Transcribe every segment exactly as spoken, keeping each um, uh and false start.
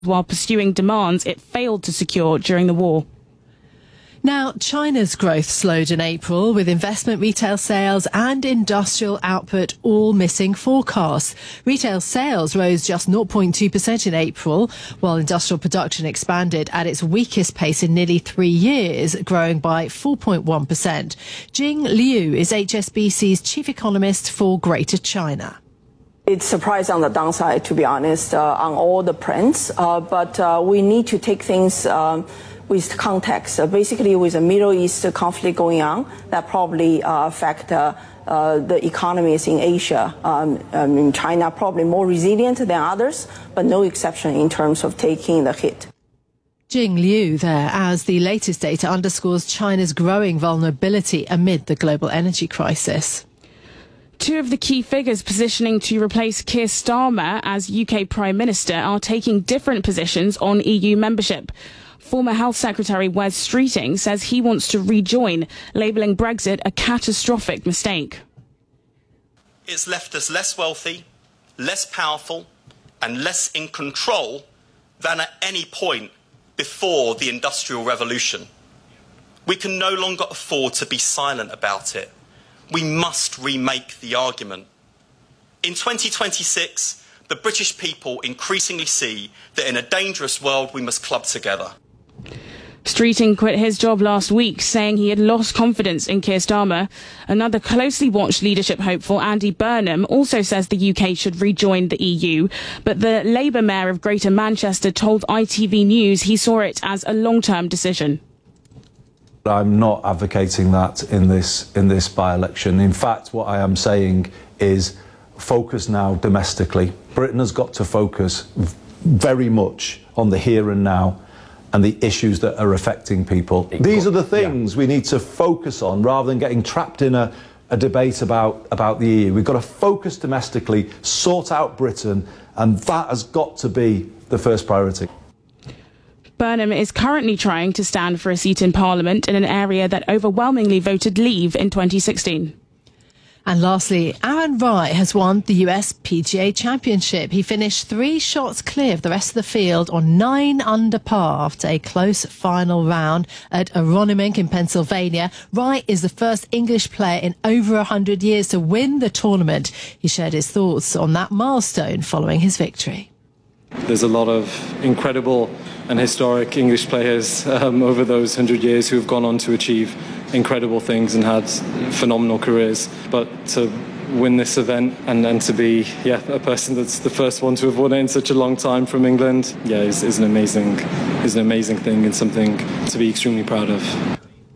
while pursuing demands it failed to secure during the war. Now, China's growth slowed in April, with investment, retail sales and industrial output all missing forecasts. Retail sales rose just zero point two percent in April, while industrial production expanded at its weakest pace in nearly three years, growing by four point one percent. Jing Liu is H S B C's chief economist for Greater China. It's surprising on the downside, to be honest, uh, on all the prints, uh, but uh, we need to take things um, with context. Uh, basically, with the Middle East conflict going on, that probably uh, affect uh, uh, the economies in Asia. Um, um, in China, probably more resilient than others, but no exception in terms of taking the hit. Jing Liu there, as the latest data underscores China's growing vulnerability amid the global energy crisis. Two of the key figures positioning to replace Keir Starmer as U K Prime Minister are taking different positions on E U membership. Former Health Secretary Wes Streeting says he wants to rejoin, labelling Brexit a catastrophic mistake. It's left us less wealthy, less powerful and less in control than at any point before the Industrial Revolution. We can no longer afford to be silent about it. We must remake the argument. In twenty twenty-six, the British people increasingly see that in a dangerous world we must club together. Streeting quit his job last week, saying he had lost confidence in Keir Starmer. Another closely watched leadership hopeful, Andy Burnham, also says the U K should rejoin the E U. But the Labour mayor of Greater Manchester told I T V News he saw it as a long-term decision. I'm not advocating that in this in this by-election. In fact, what I am saying is focus now domestically. Britain has got to focus very much on the here and now and the issues that are affecting people. These are the things yeah. we need to focus on rather than getting trapped in a, a debate about, about the E U. We've got to focus domestically, sort out Britain, and that has got to be the first priority. Burnham is currently trying to stand for a seat in Parliament in an area that overwhelmingly voted Leave in twenty sixteen. And lastly, Aaron Rai has won the U S P G A Championship. He finished three shots clear of the rest of the field on nine under par after a close final round at Aronimink in Pennsylvania. Rai is the first English player in over one hundred years to win the tournament. He shared his thoughts on that milestone following his victory. There's a lot of incredible and historic English players um, over those hundred years who have gone on to achieve incredible things and had phenomenal careers. But to win this event and then to be yeah a person that's the first one to have won it in such a long time from England, yeah, is, is an amazing is an amazing thing and something to be extremely proud of.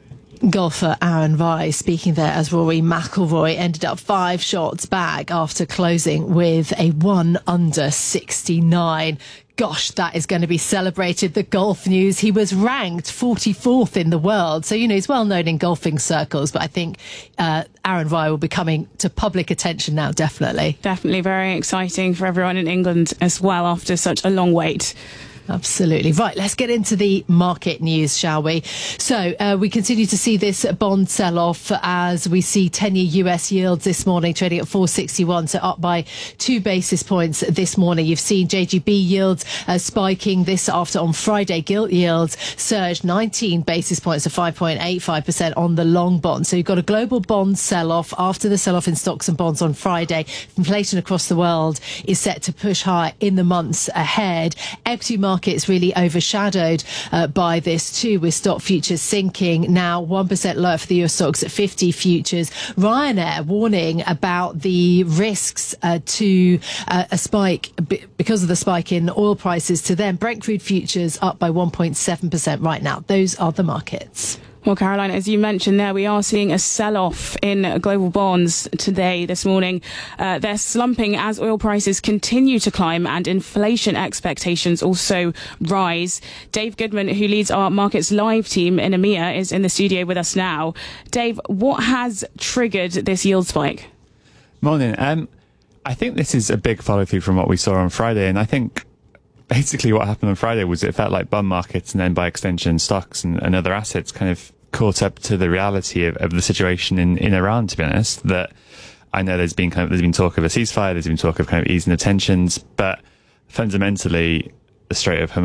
Golfer Aaron Rai speaking there as Rory McIlroy ended up five shots back after closing with a one under sixty-nine. Gosh, that is going to be celebrated. The golf news. He was ranked forty-fourth in the world. So, you know, he's well known in golfing circles, but I think uh, Aaron Rai will be coming to public attention now, definitely. Definitely very exciting for everyone in England as well after such a long wait. Absolutely. Right, let's get into the market news, shall we? So uh, we continue to see this bond sell-off as we see ten-year U S yields this morning trading at four sixty-one, so up by two basis points this morning. You've seen J G B yields uh, spiking this after on Friday. Gilt yields surged nineteen basis points to five point eight five percent on the long bond. So you've got a global bond sell-off after the sell-off in stocks and bonds on Friday. Inflation across the world is set to push higher in the months ahead. Equity markets Markets really overshadowed uh, by this too, with stock futures sinking now one percent lower for the U S stocks at fifty futures. Ryanair warning about the risks uh, to uh, a spike b- because of the spike in oil prices to them. Brent crude futures up by one point seven percent right now. Those are the markets. Well, Caroline, as you mentioned there, we are seeing a sell-off in global bonds today, this morning. Uh, they're slumping as oil prices continue to climb and inflation expectations also rise. Dave Goodman, who leads our Markets Live team in EMEA, is in the studio with us now. Dave, what has triggered this yield spike? Morning. Um, I think this is a big follow-through from what we saw on Friday, and I think basically what happened on Friday was it felt like bond markets and then by extension stocks and, and other assets kind of caught up to the reality of, of the situation in, in Iran, to be honest. That I know there's been kind of, there's been talk of a ceasefire, there's been talk of kind of easing the tensions, but fundamentally the Strait of Hormuz.